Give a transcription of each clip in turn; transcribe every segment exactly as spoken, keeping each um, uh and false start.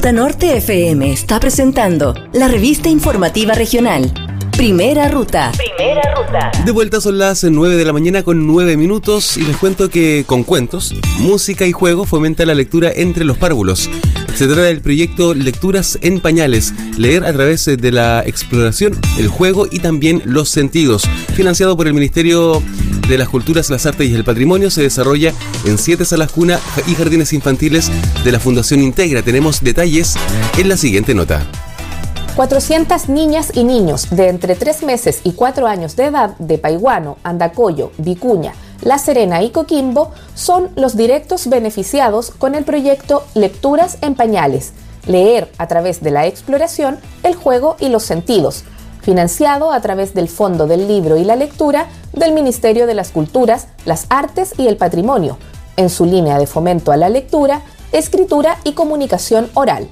Ruta Norte F M está presentando la revista informativa regional, Primera Ruta. Primera Ruta. De vuelta, son las nueve de la mañana con nueve minutos y les cuento que con cuentos, música y juego fomenta la lectura entre los párvulos. Se trata del proyecto Lecturas en Pañales, leer a través de la exploración, el juego y también los sentidos. Financiado por el Ministerio de las Culturas, las Artes y el Patrimonio, se desarrolla en siete salas cuna y jardines infantiles de la Fundación Integra. Tenemos detalles en la siguiente nota. cuatrocientas niñas y niños de entre tres meses y cuatro años de edad de Paiguano, Andacollo, Vicuña, La Serena y Coquimbo son los directos beneficiados con el proyecto Lecturas en Pañales, leer a través de la exploración, el juego y los sentidos, financiado a través del Fondo del Libro y la Lectura del Ministerio de las Culturas, las Artes y el Patrimonio, en su línea de fomento a la lectura, escritura y comunicación oral.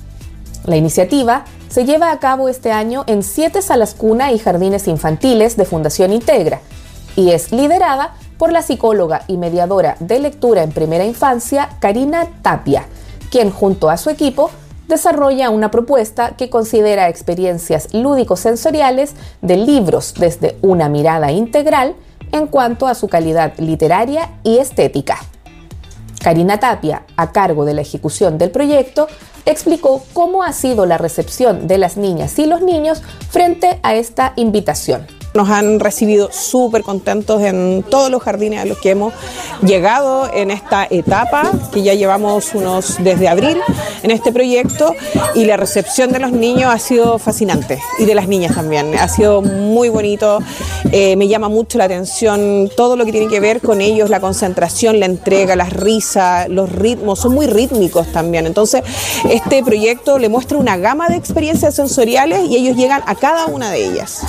La iniciativa se lleva a cabo este año en siete salas cuna y jardines infantiles de Fundación Integra y es liderada por la psicóloga y mediadora de lectura en primera infancia, Karina Tapia, quien junto a su equipo desarrolla una propuesta que considera experiencias lúdico-sensoriales de libros desde una mirada integral en cuanto a su calidad literaria y estética. Karina Tapia, a cargo de la ejecución del proyecto, explicó cómo ha sido la recepción de las niñas y los niños frente a esta invitación. Nos han recibido súper contentos en todos los jardines a los que hemos llegado en esta etapa, que ya llevamos unos desde abril en este proyecto, y la recepción de los niños ha sido fascinante, y de las niñas también, ha sido muy bonito. Eh, me llama mucho la atención todo lo que tiene que ver con ellos, la concentración, la entrega, las risas, los ritmos, son muy rítmicos también. Entonces, este proyecto le muestra una gama de experiencias sensoriales y ellos llegan a cada una de ellas.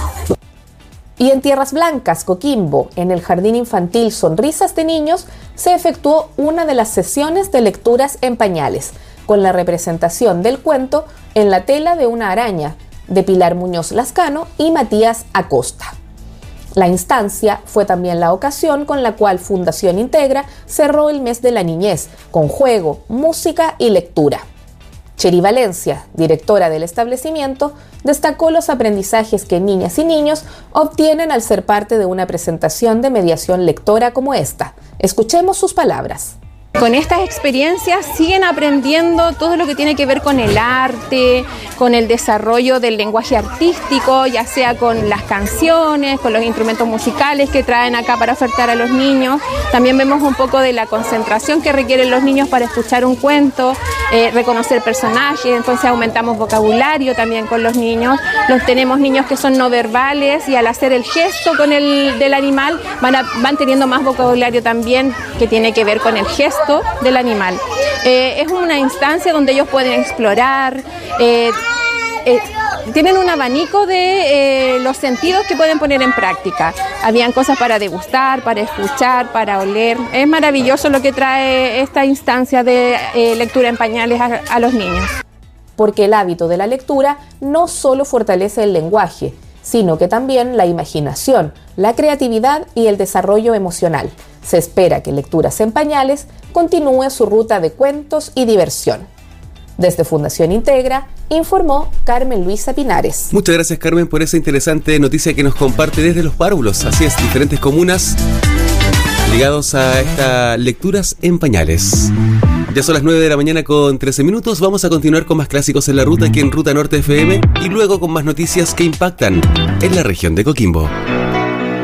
Y en Tierras Blancas, Coquimbo, en el Jardín Infantil Sonrisas de Niños, se efectuó una de las sesiones de lecturas en pañales, con la representación del cuento En la tela de una araña, de Pilar Muñoz Lascano y Matías Acosta. La instancia fue también la ocasión con la cual Fundación Integra cerró el mes de la niñez, con juego, música y lectura. Cheri Valencia, directora del establecimiento, destacó los aprendizajes que niñas y niños obtienen al ser parte de una presentación de mediación lectora como esta. Escuchemos sus palabras. Con estas experiencias siguen aprendiendo todo lo que tiene que ver con el arte, con el desarrollo del lenguaje artístico, ya sea con las canciones, con los instrumentos musicales que traen acá para ofertar a los niños. También vemos un poco de la concentración que requieren los niños para escuchar un cuento, eh, reconocer personajes, entonces aumentamos vocabulario también con los niños. Los tenemos niños que son no verbales y al hacer el gesto con el del animal van, a, van teniendo más vocabulario también que tiene que ver con el gesto del animal. Eh, es una instancia donde ellos pueden explorar, eh, eh, tienen un abanico de eh, los sentidos que pueden poner en práctica. Habían cosas para degustar, para escuchar, para oler. Es maravilloso lo que trae esta instancia de eh, lectura en pañales a, a los niños. Porque el hábito de la lectura no solo fortalece el lenguaje, sino que también la imaginación, la creatividad y el desarrollo emocional. Se espera que Lecturas en Pañales continúe su ruta de cuentos y diversión. Desde Fundación Integra, informó Carmen Luisa Pinares. Muchas gracias, Carmen, por esa interesante noticia que nos comparte desde los párvulos. Así es, diferentes comunas ligados a estas Lecturas en Pañales. Ya son las nueve de la mañana con trece minutos. Vamos a continuar con más clásicos en la ruta aquí en Ruta Norte F M y luego con más noticias que impactan en la región de Coquimbo.